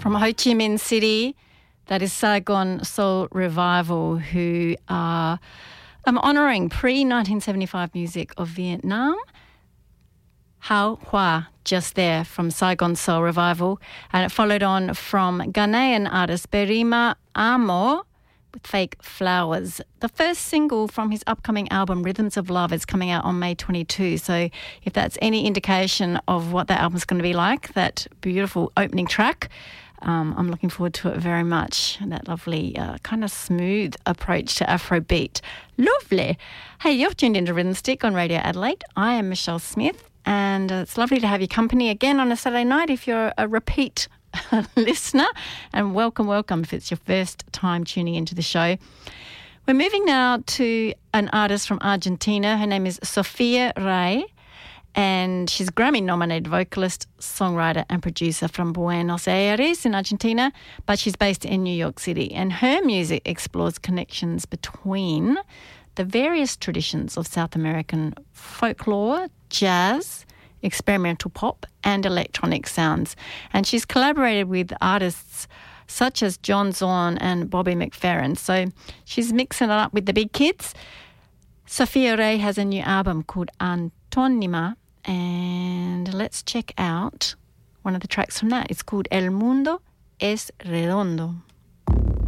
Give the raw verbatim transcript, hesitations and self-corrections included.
from Ho Chi Minh City. That is Saigon Soul Revival, who are um, honouring pre-nineteen seventy-five music of Vietnam. Hao Hua, just there, from Saigon Soul Revival. And it followed on from Ghanaian artist Berima Amo with Fake Flowers. The first single from his upcoming album, Rhythms of Love, is coming out on May twenty-second. So if that's any indication of what that album's going to be like, that beautiful opening track, Um, I'm looking forward to it very much. That lovely uh, kind of smooth approach to Afrobeat. Lovely. Hey, you've tuned into Rhythm Stick on Radio Adelaide. I am Michelle Smith, and uh, it's lovely to have your company again on a Saturday night if you're a repeat listener. And welcome, welcome if it's your first time tuning into the show. We're moving now to an artist from Argentina. Her name is Sofia Rey. And she's a Grammy-nominated vocalist, songwriter and producer from Buenos Aires in Argentina, but she's based in New York City. And her music explores connections between the various traditions of South American folklore, jazz, experimental pop and electronic sounds. And she's collaborated with artists such as John Zorn and Bobby McFerrin. So she's mixing it up with the big kids. Sofia Rey has a new album called Antónima, and let's check out one of the tracks from that. It's called El Mundo es Redondo.